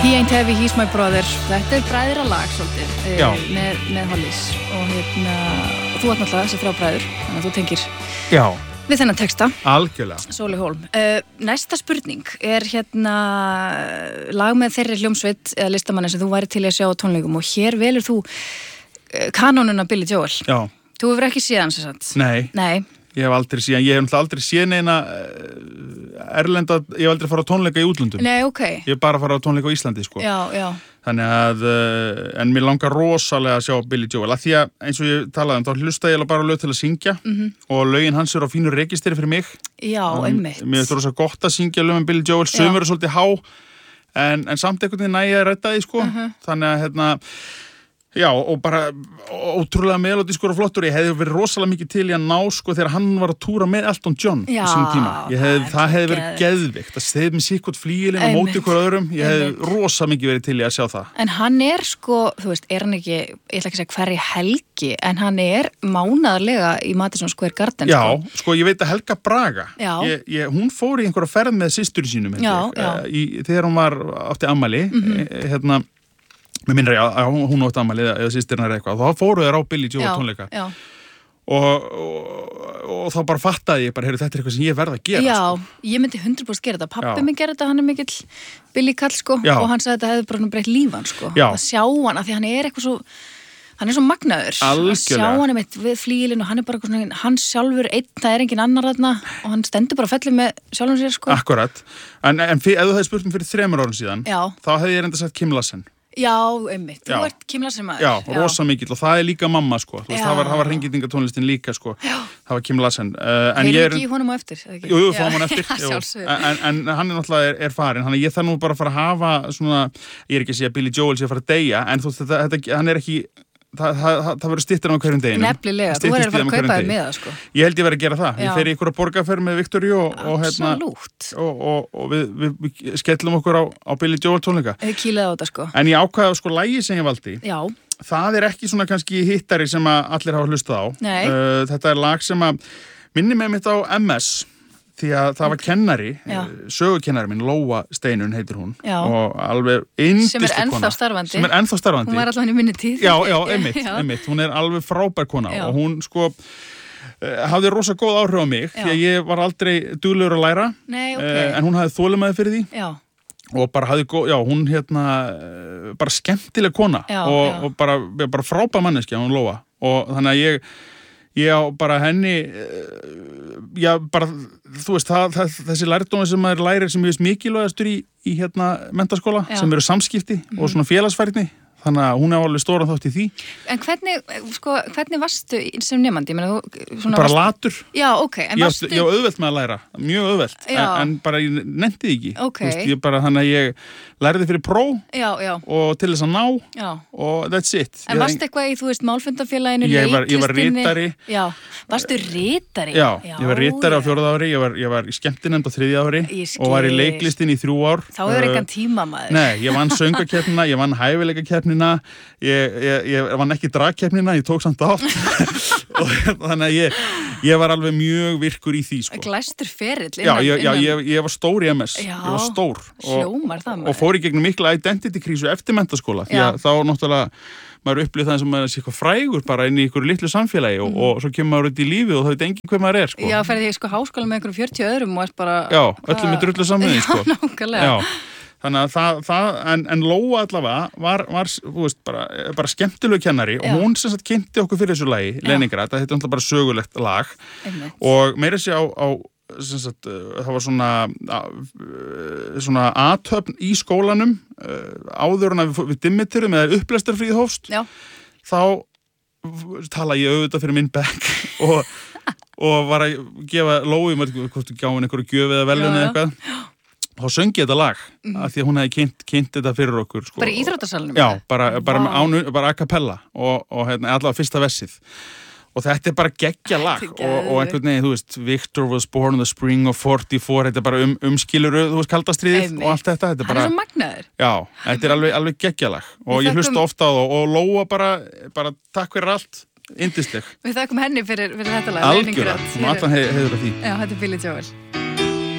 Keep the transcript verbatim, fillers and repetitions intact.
He Ain't Heavy, He's My Brother. Þetta er bræðra lag svolítið uh, með, með Hollies og, hérna, og þú ert náttúrulega þessi þrjá bræður þannig að þú tengir Já. við þennan texta. Algjörlega. Sóli Hólm. Uh, næsta spurning er hérna lag með þeirri hljómsveit eða listamanni sem þú væri til að sjá á tónleikum og hér velur þú uh, kanónuna Billy Joel. Já. Þú hefur ekki séð hans þess að? Nei. Nei. Ég hef aldrei séð, ég hef aldrei séð neina erlenda, ég hef aldrei farið á tónleika í útlöndum. Nei, ok. Ég hef bara farið á tónleika á Íslandi, sko. Já, já. Þannig að, en mér langar rosalega að sjá Billy Joel, að því að eins og ég talaði um, þá hlusta ég bara lög til að syngja mm-hmm. og lögin hans eru á fínu registeri fyrir mig. Já, einmitt. Mér finnst það rosa gott að syngja lög með Billy Joel, sumur eru svolítið há, en, en samt einhvern veginn nægja að redda því, sko. Uh-huh. Þannig að, hérna, já, og bara ótrúlega melodískur og flottur. Ég hefði verið rosalega mikið til í að ná sko þegar hann var að túra með Elton John já, á sínum tíma. Ég hefði, það, það hefði verið geðvikt. Það hefði með sikkert flíilinn og móti ykkur öðrum. Ég hefði rosalega mikið verið til í að sjá það. En hann er sko, þú veist, er hann ekki, ég ætla ekki að segja hverri helgi, en hann er mánaðarlega í Madison Square Garden. Já, sko, sko ég veit að Helga Braga, ég, ég, hún fór í einhverja ferð með systur sínum, já, já. Í, þegar hún var átti afmæli, mm-hmm. hérna, mér minnir ég að hún átti afmæli eða, eða systirna er eitthvað, þá fóru þeir á Billy Joel tónleika já. Og, og, og þá bara fattaði ég bara, heyrðu, þetta er eitthvað sem ég verð að gera. Já, sko. Ég myndi hundrað prósent gera þetta, pappi minn gera þetta, hann er mikill Billy Kall sko já. Og hann sagði að þetta hefði bara breytt lífan sko, já. Að sjá hann, af því hann er eitthvað svo hann er svo magnaður, algjörlega. Að sjá hann einmitt við flílinn og hann er bara eitthvað svona, hann sjálfur einn, það er engin annar þarna og hann stendur bara fellur með sjálfum sér sko. Akkurat, en, en fyr, ef þú hefði spurt mér fyrir þremur árum síðan, já. Þá hefði ég reynda sagt Kim Larsen. Já, einmitt, þú já. ert Kim Larsen maður. Já, já. Rosa mikill og það er líka mamma sko, þú veist, það var, var hringitingatónlistin líka sko, já. Það var Kim Larsen. Uh, Heyrðu er... ekki í honum á eftir? Jú, jú, fáum hann eftir. en, en hann er náttúrulega er, er farin, þannig að ég þarf nú bara að fara að hafa svona, ég er ekki að segja Billy Joel sé að fara að deyja, en þú veist, þetta, þetta, hann er ekki það, það, það, það verður styttir á hverjum deginu. Nefnilega, þú verður að fara að kaupa þér með það sko. Ég held ég verður að gera það. Já. Ég fer í einhverja borgarferð með Viktoríu og, og, hérna, og, og, og við, við, við skellum okkur á, á Billy Joel tónleika. Þið kýlaði á þetta sko. En ég ákvaði sko lagi sem ég valdi. Já. Það er ekki svona kannski hittari sem að allir hafa hlustað á. Nei. Uh, þetta er lag sem að minni með mitt á M S því að það var kennari, sögukennari minn, Lóa Steinun heitir hún. Já. Og alveg yndisleg kona. Sem er ennþá starfandi. Sem er ennþá starfandi. Hún var allavega í minni tíð. Já, já, einmitt, einmitt. Hún er alveg frábær kona já. Og hún sko hafði rosa góð áhrif á mig já. Því að ég var aldrei duglegur að læra. Nei, okay. En hún hafði þolinmæði fyrir því. Já. Og bara hafði góð, já, hún hérna bara skemmtileg kona já, og, já. og bara, bara frábær manneskja, hún Lóa. Og þannig að ég ég á bara henni já, bara, þú veist það, það, þessi lærdómi sem maður lærir sem ég veist mikilvægastur í, í hérna menntaskóla já. Sem eru samskipti mm. og svona félagsfærni þannig að hún er alveg stóran þátt í því. En hvernig, sko, hvernig varstu sem nemandi? Meina, þú, svona bara varstu... latur. Já, ok. En varstu... Ég var auðvelt með að læra, mjög auðvelt, en, en bara ég nefndi ekki. Ok. Þú veist, ég bara, þannig að ég lærði fyrir pró já, já. Og til þess að ná já. Og that's it. En ég varstu eitthvað í, þú veist, málfundafélaginu, ég var, ég var ritari. Já, varstu ritari? Já, já ég var ritari á fjórða ári, ég var, ég var í skemmtinefnd á þriðja ári og var í leiklistin í þrjú ár. Þá hefur engan tíma maður. Nei, ég vann söngvakeppnina, ég vann hæfileikakeppnina, ég, ég, ég vann ekki dragkeppnina, ég tók samt átt og þannig að ég, ég var alveg mjög virkur í því sko. Glæstur ferill innan, Já, ég, já innan... ég, ég var stór í M S, já, ég var stór hljómar það og, og fór í gegnum mikla identity krísu eftir menntaskóla því að já. Þá náttúrulega maður upplýði það sem maður er eitthvað frægur bara inn í ykkur litlu samfélagi og, mm. og svo kemur maður út í lífið og það veit enginn hver maður er sko. Já, ferði ég sko háskóla með einhverjum fjörutíu öðrum og er bara Já, öllum með drullu samviði sko. Já, nákvæmlega Þannig að það, það en, en Lóa allavega var, var þú veist, bara, bara skemmtileg kennari já. Og hún sem sagt kynnti okkur fyrir þessu lagi, Leningrad, það heitir alltaf bara sögulegt lag Einmitt. Og meira sér á, á sem sagt, það var svona svona athöfn í skólanum áður en að við, við dimmiturum eða upplestarfríð hófst já. Þá tala ég auðvitað fyrir minn bekk og, og var að gefa Lói hvort þú gáði einhverju gjöf eða velun eða eitthvað þá söngi þetta lag mm. af því að hún hefði kynnt, kynnt þetta fyrir okkur sko. Bara í íþróttasalnum? Já, bara, bara, wow. ánu, bara a cappella og, og hérna, allavega fyrsta vessið og þetta er bara geggja lag og, og einhvern veginn, þú veist, Victor was born in the spring of forty-four, þetta er bara um, umskiluru, þú veist, kaldastriðið og allt þetta, þetta er bara, hann er svo magnaður já, þetta er alveg, alveg geggja lag og Við ég hlusta þakkum... ofta á það og Lóa bara, bara takk fyrir allt, yndisleg Við þakkum henni fyrir, fyrir þetta lag Algjörða, hún allan heiður af því Já, þetta er Billy Joel